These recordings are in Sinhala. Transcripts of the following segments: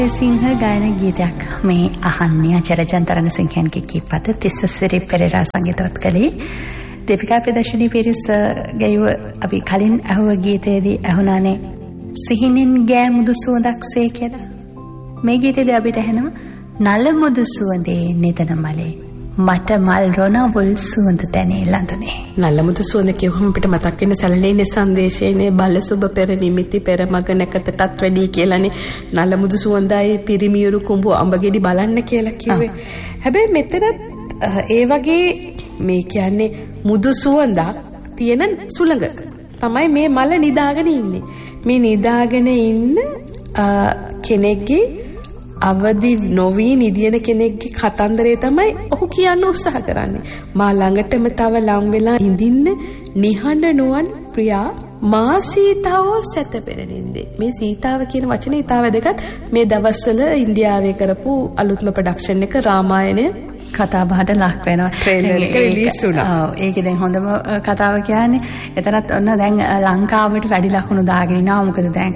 සිංහ ගායන ගීතයක් මේ අහන්නේ චරජන්තරණ සිංහයන්ගේ කීපත තිස්සසිරි පෙරේරා සංගීතවත් කළේ දීපිකා ප්‍රදර්ශනී පිරිස ගැයුව අපි කලින් අහුව ගීතයේදී අහුණානේ සිහිනෙන් ගෑ මුදු සුවඳක්සේ කියලා. මේ ගීතයේදී අපිට ඇහෙනවා නල මුදු සුවඳේ නිදන මලේ මට මල් රොනවුල් සුවඳ දැනේ ලඳුනේ. නලමුදු සුවඳ කියවම අපිට මතක් වෙන සැලලේනේ සංදේශයේනේ බල සුබ පෙර නිමිති පෙර මග නැකතටත් වැඩි කියලානේ නලමුදු සුවඳයි පිරිමියුරු කුඹු අඹගෙඩි බලන්න කියලා කිව්වේ. හැබැයි මෙතන ඒ වගේ මේ කියන්නේ මුදු සුවඳක් තියෙන සුළඟ තමයි මේ මල නිදාගෙන ඉන්නේ. මේ නිදාගෙන ඉන්න කෙනෙක්ගේ අවදි නොවී නිදියන කෙනෙක්ගේ කතන්දරේ තමයි ඔහු කියන්න උත්සාහ කරන්නේ. මා ළඟටම තව ලං වෙලා ඉඳින්න නිහඬ නුවන් ප්‍රියා මා සීතාවෝ සැතපෙරනින්දේ. මේ සීතාව කියන වචනේ ඉතා වැදගත්. මේ දවස්වල ඉන්දියාවේ කරපු අලුත්ම ප්‍රොඩක්ෂන් එක රාමායනය කතා බහට ලක් වෙනවා. ට්‍රේලර් එක රිලීස් වුණා. ඔව් ඒකේ දැන් හොඳම කතාව කියන්නේ එතනත් ඔන්න දැන් ලංකාවට වැඩි ලකුණු දාගෙන ඉනවා. මොකද දැන්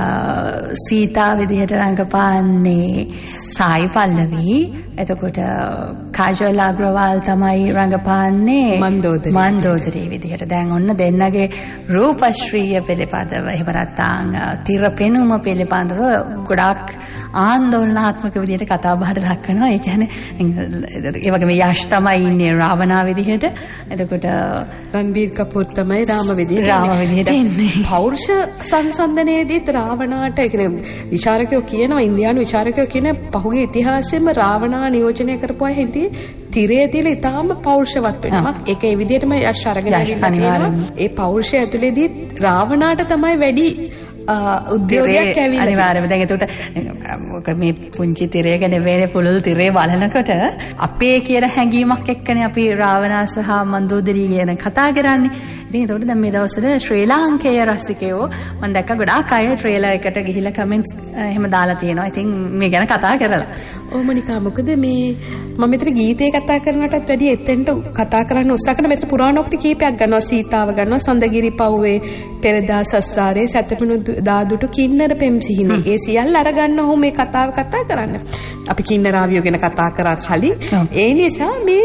සීතා විදිහට රංගපාන්නේ සායි පල්ලවි. එතකොට කාජල් අග්‍රවාල් තමයි රංගපාන්නේ මන්දෝදරී විදිහට. දැන් ඔන්න දෙන්නගේ රූපශ්‍රීය පිළිපදව එහෙම නැත්නම් තිර පෙනුම පිළිපදව ගොඩාක් ආందోලනාත්මක විදිහට කතා බහට ලක් කරනවා. ඒ කියන්නේ ඒ වගේම යෂ් තමයි ඉන්නේ රාවණා විදිහට. එතකොට රන්බීර් කපූර් තමයි රාම විදිහට ඉන්නේ. පෞරුෂ සංසන්දනයේදීත් රාවණාට ඒ කියන්නේ විචාරකයෝ කියනවා ඉන්දියානු විචාරකයෝ කියන පහුගිය ඉතිහාසයෙම රාවණා නියෝජනය කරපු අය හිටියේ තිරේ තියලා ඉතාම පෞරුෂවත් වෙනවා. ඒක ඒ විදිහටම යෂ් අරගෙන ඉන්නවා. ඒ පෞරුෂය ඇතුළේදී රාවණාට තමයි වැඩි උද්‍යෝගයක් ඇවිල්ලා අනිවාර්යයෙන්ම දැන් එතකොට මොක මේ පුංචි තිරයක නෙවෙයි පුළුල් තිරේ බලනකොට අපේ කියලා හැඟීමක් එක්කනේ අපි රාවණා සහ මන්දෝදරී ගැන කතා කරන්නේ. ඉතින් එතකොට දැන් මේ දවස්වල ශ්‍රී ලාංකේය රසිකයෝ මම දැක්ක ගොඩාක් අය ට්‍රේලර් එකට ගිහිල්ලා කමෙන්ට්ස් එහෙම දාලා තියෙනවා. ඉතින් මේ ගැන කතා කරලා. ඔව් මනිකා මොකද මේ මම මෙතන ගීතේ කතා කරනටත් වැඩිය එතෙන්ට කතා කරන්න උත්සාහ කරන මෙතන පුරාණෝක්ති කීපයක් ගන්නවා. සීතාව ගන්නවා, සඳගිරි පව්වේ පෙරදා සස්සාරේ සැතපෙනු දාදුටු කින්නර පෙම් සිහිනේ. ඒ සියල්ල අරගන්න ඔහු මේ කතාව කතා කරන්න. අපි කින්නරාවියෝ ගැන කතා කරා කලින්. ඒ නිසා මේ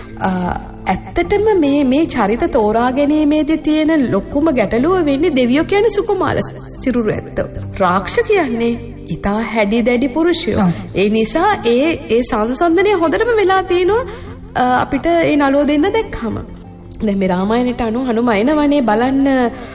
ඇත්තටම මේ චරිත තෝරා ගැනීමේදී තියෙන ලොකුම ගැටලුව වෙන්නේ දෙවියෝ කියන්නේ සුකුමාල සිරුරු ඇත්තෝ. රාක්ෂ කියන්නේ ඉතා හැඩි දැඩි පුරුෂයෝ. ඒ නිසා ඒ සංසන්දනය හොඳටම වෙලා තියෙනවා අපිට ඒ නළුව දෙන්න දැක්කම. දැන් මේ රාමායනයට අනුව හනුමයිනවනේ බලන්න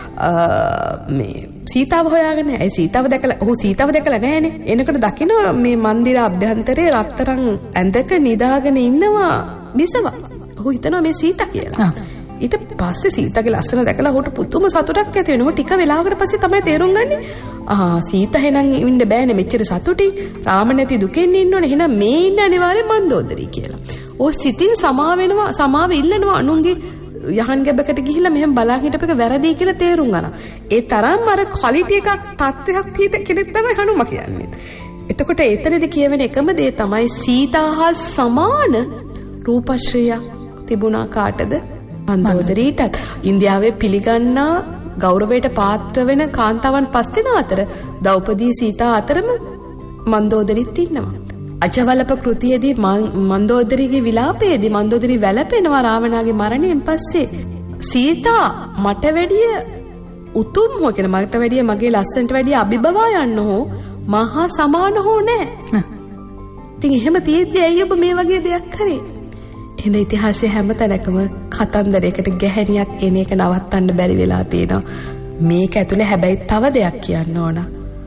මේ සීතාව හොයාගෙන. ඒ සීතාව දැකලා නැහැනේ. එනකොට දකින්න මේ මන්දිර අභ්‍යන්තරේ රත්තරන් ඇඳක නිදාගෙන ඉන්නවා බිසවා. ඔහු හිතනවා මේ සීතා කියලා. ඊට පස්සේ සීතාගේ ලස්සන දැකලා ඔහුට පුදුම සතුටක් ඇති වෙනවා. ටික වෙලාවකට පස්සේ තමයි තේරුම් ගන්නේ සීතා එහෙනම් ඉන්න බෑනේ මෙච්චර සතුටින්. රාම නැති දුකෙන් ඉන්න ඕනේ. එහෙනම් මේ ඉන්න අනිවාර්යෙන් මන්දෝදරී කියලා. ඔහු සිතින් සමාව ඉල්ලනවා අනුන්ගේ යහන් ගැබකට ගිහිල්ලා මෙහෙම බලන් හිටපෙක වැරදි කියලා තේරුම් ගන්න. ඒ තරම් අර ක්වොලිටි එකක් තත්ත්වයක් තියෙන කෙනෙක් තමයි හනුම කියන්නේ. එතකොට එතනදී කියවෙන එකම දේ තමයි සීතා හා සමාන රූපශ්‍රියක් තිබුණා කාටද? මන්දෝදරීටත්. ඉන්දියාවේ පිළිගන්නා ගෞරවයට පාත්‍ර වෙන කාන්තාවන් 5 දෙනා අතර දෞපදී සීතා අතරම මන්දෝදරිත් ඉන්නවා. අජවලප කෘතියේදී මන්දෝදරිගේ විලාපයේදී මන්දෝදරි වැළපෙනවා රාවණාගේ මරණයෙන් පස්සේ. සීතා මට වැඩිය උතුම් හෝ කියන මට වැඩිය මගේ ලස්සනට වැඩිය අභිබවා යන්න හෝ මහා සමාන හෝ නැහැ. ඉතින් එහෙම තියෙද්දි ඇයි ඔබ මේ වගේ දෙයක් කරේ? එහෙනම් ඉතිහාසයේ හැම තැනකම කතන්දරයකට ගැහැණියක් එන එක නවත්තන්න බැරි වෙලා තියෙනවා. මේක ඇතුලේ හැබැයි තව දෙයක් කියන්න ඕන.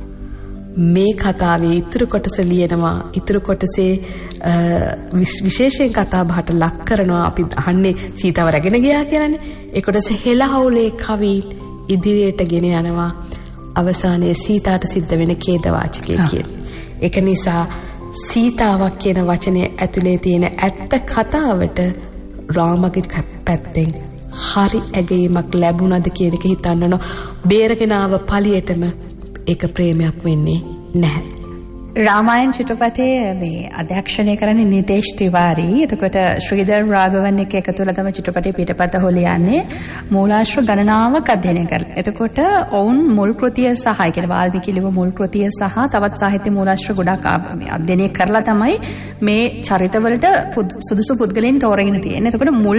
මේ කතාවේ ඉතුරු කොටස ලියනවා. ඉතුරු කොටසේ විශේෂයෙන් කතා බහට ලක් කරනවා. අපි අහන්නේ සීතාව රැගෙන ගියා කියලානේ. ඒ කොටස හෙළහවුලේ කවීන් ඉදිරියට ගෙන යනවා. අවසානයේ සීතාට සිද්ධ වෙන ඛේදවාචකයේ කියන. ඒක නිසා සීතාවක් කියන වචනේ ඇතුලේ තියෙන ඇත්ත කතාවට රාමගේ පැත්තෙන් හරි ඇගීමක් ලැබුණාද කියන එක හිතන්න ඕන. බේරගෙන ආව පළියටම ඒක ප්‍රේමයක් වෙන්නේ නැහැ. රාමායන චිත්‍රපටයේ මේ අධ්‍යක්ෂණය කරන්නේ නිතේෂ් තිවාරි. එතකොට ශ්‍රීධර් රාඝවන් එක්ක එකතු වෙලා තමයි චිත්‍රපටයේ පිටපත හොලියන්නේ. මූලාශ්‍ර ගණනාවක් අධ්‍යයනය කරලා. එතකොට ඔවුන් මුල් කෘතිය සහ ඒ කියන්නේ වාල්මීකි ලියපු මුල් කෘතිය සහ තවත් සාහිත්‍ය මූලාශ්‍ර ගොඩක් අධ්‍යයනය කරලා තමයි මේ චරිතවලට සුදුසු පුද්ගලයන් තෝරගෙන තියෙන්නේ. එතකොට මුල්